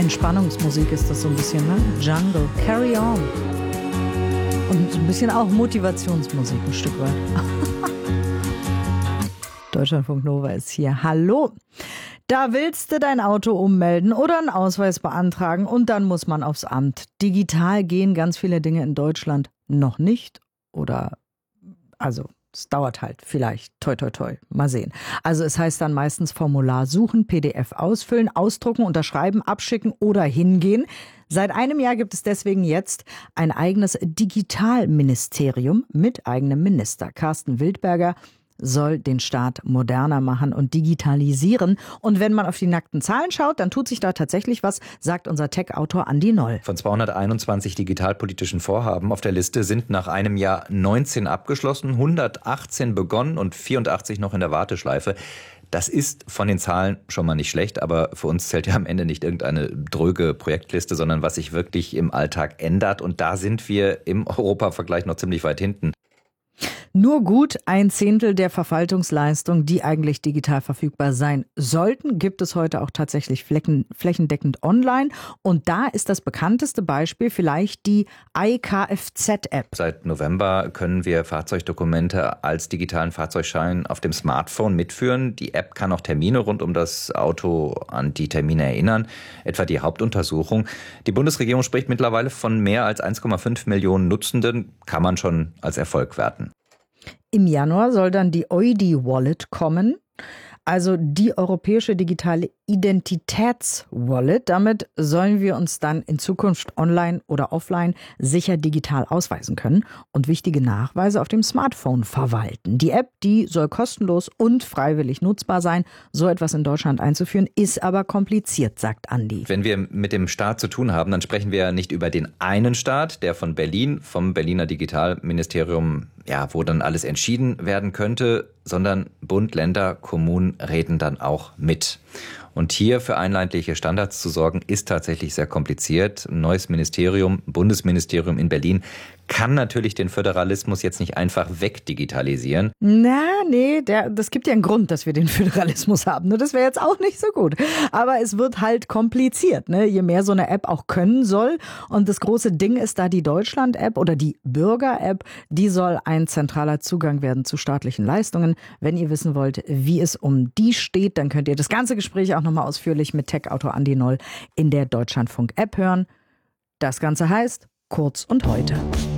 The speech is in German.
Entspannungsmusik ist das so ein bisschen, ne? Jungle, Carry On. Und so ein bisschen auch Motivationsmusik ein Stück weit. Deutschlandfunk Nova ist hier. Hallo. Da willst du dein Auto ummelden oder einen Ausweis beantragen und dann muss man aufs Amt. Digital gehen ganz viele Dinge in Deutschland noch nicht oder es dauert halt vielleicht, toi toi toi, mal sehen. Also es heißt dann meistens Formular suchen, PDF ausfüllen, ausdrucken, unterschreiben, abschicken oder hingehen. Seit einem Jahr gibt es deswegen jetzt ein eigenes Digitalministerium mit eigenem Minister. Carsten Wildberger soll den Staat moderner machen und digitalisieren. Und wenn man auf die nackten Zahlen schaut, dann tut sich da tatsächlich was, sagt unser Tech-Autor Andi Noll. Von 221 digitalpolitischen Vorhaben auf der Liste sind nach einem Jahr 19 abgeschlossen, 118 begonnen und 84 noch in der Warteschleife. Das ist von den Zahlen schon mal nicht schlecht, aber für uns zählt ja am Ende nicht irgendeine dröge Projektliste, sondern was sich wirklich im Alltag ändert. Und da sind wir im Europavergleich noch ziemlich weit hinten. Nur gut 1/10 der Verwaltungsleistung, die eigentlich digital verfügbar sein sollten, gibt es heute auch tatsächlich flächendeckend online. Und da ist das bekannteste Beispiel vielleicht die iKFZ-App. Seit November können wir Fahrzeugdokumente als digitalen Fahrzeugschein auf dem Smartphone mitführen. Die App kann auch Termine rund um das Auto an die Termine erinnern, etwa die Hauptuntersuchung. Die Bundesregierung spricht mittlerweile von mehr als 1,5 Millionen Nutzenden, kann man schon als Erfolg werten. Im Januar soll dann die EUDI-Wallet kommen, also die europäische digitale Identitäts-Wallet. Damit sollen wir uns dann in Zukunft online oder offline sicher digital ausweisen können und wichtige Nachweise auf dem Smartphone verwalten. Die App, die soll kostenlos und freiwillig nutzbar sein. So etwas in Deutschland einzuführen, ist aber kompliziert, sagt Andi. Wenn wir mit dem Staat zu tun haben, dann sprechen wir ja nicht über den einen Staat, der von Berlin, vom Berliner Digitalministerium, wo dann alles entschieden werden könnte, sondern Bund, Länder, Kommunen reden dann auch mit. Und hier für einheitliche Standards zu sorgen, ist tatsächlich sehr kompliziert. Ein neues Bundesministerium in Berlin, kann natürlich den Föderalismus jetzt nicht einfach wegdigitalisieren. Das gibt ja einen Grund, dass wir den Föderalismus haben. Nur das wäre jetzt auch nicht so gut. Aber es wird halt kompliziert, ne? Je mehr so eine App auch können soll. Und das große Ding ist da die Deutschland-App oder die Bürger-App. Die soll ein zentraler Zugang werden zu staatlichen Leistungen. Wenn ihr wissen wollt, wie es um die steht, dann könnt ihr das ganze Gespräch auch nochmal ausführlich mit Tech-Autor Andi Noll in der Deutschlandfunk-App hören. Das Ganze heißt Kurz und Heute.